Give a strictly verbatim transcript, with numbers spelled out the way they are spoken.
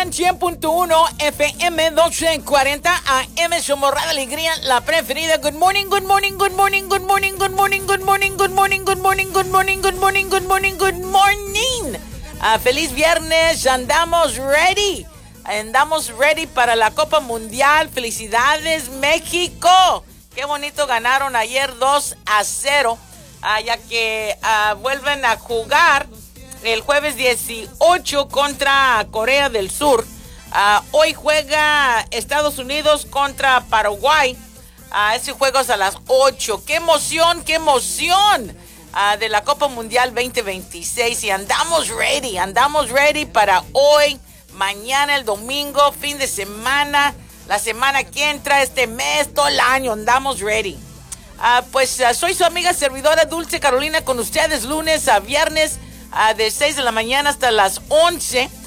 estación cien punto uno F M doce cuarenta A M, somos Radio Alegría, la preferida. Good morning, good morning, good morning, good morning, good morning, good morning, good morning, good morning, good morning, good morning, good morning, good morning. Uh, feliz viernes, andamos ready. Andamos ready para la Copa Mundial. Felicidades, México. Qué bonito ganaron ayer dos a cero, uh, ya que uh, vuelven a jugar el jueves dieciocho contra Corea del Sur. Uh, hoy juega Estados Unidos contra Paraguay. Uh, ese juego es a las ocho. ¡Qué emoción, qué emoción! Uh, de la Copa Mundial veinte veintiséis. Y andamos ready, andamos ready para hoy, mañana, el domingo, fin de semana, la semana que entra, este mes, todo el año. Andamos ready. Uh, pues uh, soy su amiga servidora Dulce Carolina con ustedes lunes a viernes. Uh, de seis de la mañana hasta las once.